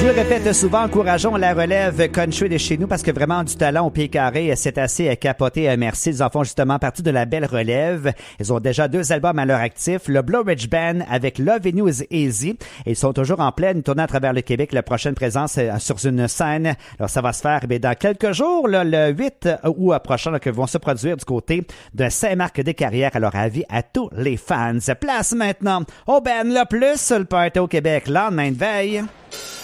Je le répète souvent, encourageons la relève country de chez nous parce que vraiment du talent au pied carré, c'est assez capoté. Merci. Ils en font justement partie de la belle relève. Ils ont déjà 2 albums à leur actif. Le Blue Ridge Band avec Love in You is Easy. Et ils sont toujours en pleine tournée à travers le Québec. La prochaine présence sur une scène. Alors ça va se faire dans quelques jours, là, le 8 août prochain, que vont se produire du côté de Saint-Marc-des-Carrières. Alors avis à tous les fans. Place maintenant au band le plus le party au Québec. Lendemain de veille.